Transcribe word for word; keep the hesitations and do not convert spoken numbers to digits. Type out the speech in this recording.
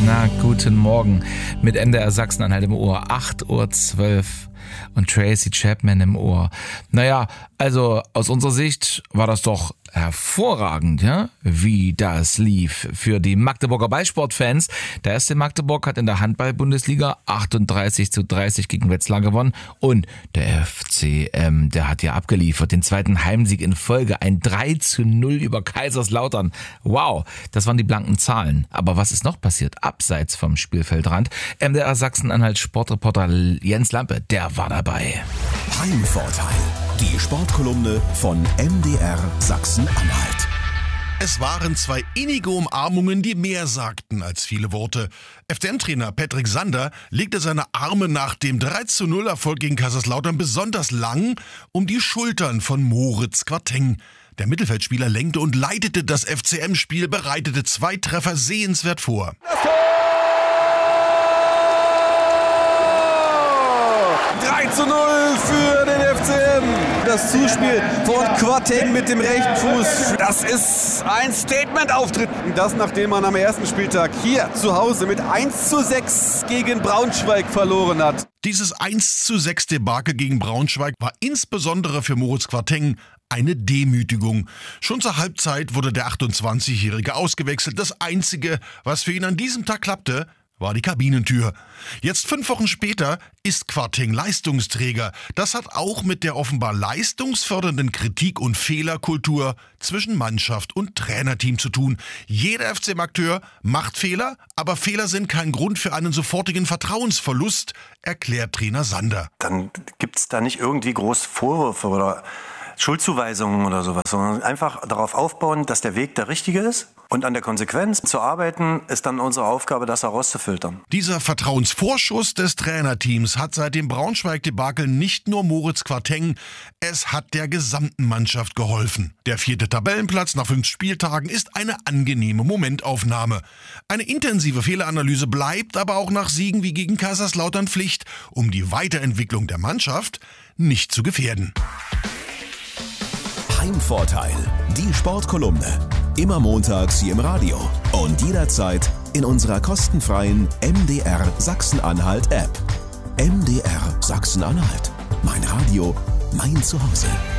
Na, guten Morgen. Mit M D R Sachsen-Anhalt im Ohr, acht Uhr zwölf und Tracy Chapman im Ohr. Naja, also aus unserer Sicht war das doch hervorragend, ja, wie das lief für die Magdeburger Ballsportfans. Der erste Magdeburg hat in der Handball-Bundesliga achtunddreißig zu dreißig gegen Wetzlar gewonnen und der F C M, der hat ja abgeliefert, den zweiten Heimsieg in Folge, ein drei zu null über Kaiserslautern. Wow, das waren die blanken Zahlen. Aber was ist noch passiert, abseits vom Spielfeldrand? M D R Sachsen-Anhalt Sportreporter Jens Lampe, der war dabei. Heimvorteil, die Sportkolumne von M D R Sachsen-Anhalt. Es waren zwei innige Umarmungen, die mehr sagten als viele Worte. F C M-Trainer Patrick Sander legte seine Arme nach dem drei zu null Erfolg gegen Kaiserslautern besonders lang um die Schultern von Moritz Quarteng. Der Mittelfeldspieler lenkte und leitete das F C M-Spiel, bereitete zwei Treffer sehenswert vor. drei zu null für den F C M. Das Zuspiel von Quarteng mit dem rechten Fuß. Das ist ein Statement-Auftritt. Das, nachdem man am ersten Spieltag hier zu Hause mit eins zu sechs gegen Braunschweig verloren hat. Dieses eins zu sechs Debakel gegen Braunschweig war insbesondere für Moritz Quarteng eine Demütigung. Schon zur Halbzeit wurde der achtundzwanzigjährige ausgewechselt. Das Einzige, was für ihn an diesem Tag klappte, war die Kabinentür. Jetzt fünf Wochen später ist Quarteng Leistungsträger. Das hat auch mit der offenbar leistungsfördernden Kritik- und Fehlerkultur zwischen Mannschaft und Trainerteam zu tun. Jeder F C M-Akteur macht Fehler, aber Fehler sind kein Grund für einen sofortigen Vertrauensverlust, erklärt Trainer Sander. Dann gibt's da nicht irgendwie groß Vorwürfe oder Schuldzuweisungen oder sowas, sondern einfach darauf aufbauen, dass der Weg der richtige ist. Und an der Konsequenz zu arbeiten, ist dann unsere Aufgabe, das herauszufiltern. Dieser Vertrauensvorschuss des Trainerteams hat seit dem Braunschweig-Debakel nicht nur Moritz Quarteng, es hat der gesamten Mannschaft geholfen. Der vierte Tabellenplatz nach fünf Spieltagen ist eine angenehme Momentaufnahme. Eine intensive Fehleranalyse bleibt aber auch nach Siegen wie gegen Kaiserslautern Pflicht, um die Weiterentwicklung der Mannschaft nicht zu gefährden. Heimvorteil, die Sportkolumne. Immer montags hier im Radio und jederzeit in unserer kostenfreien M D R Sachsen-Anhalt App. M D R Sachsen-Anhalt. Mein Radio, mein Zuhause.